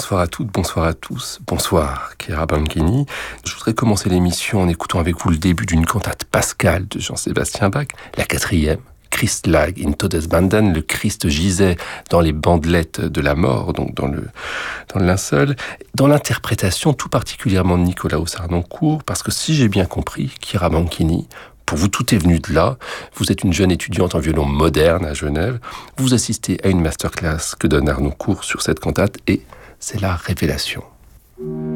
bonsoir à toutes, bonsoir à tous. Bonsoir, Chiara Banchini. Je voudrais commencer l'émission en écoutant avec vous le début d'une cantate pascale de Jean-Sébastien Bach, la 4e. Christ lag in Todesbanden, le Christ gisait dans les bandelettes de la mort, donc dans le linceul, dans l'interprétation tout particulièrement de Nicolaus Harnoncourt, parce que si j'ai bien compris, Chiara Banchini, pour vous, tout est venu de là. Vous êtes une jeune étudiante en violon moderne à Genève. Vous assistez à une masterclass que donne Harnoncourt sur cette cantate et c'est la révélation.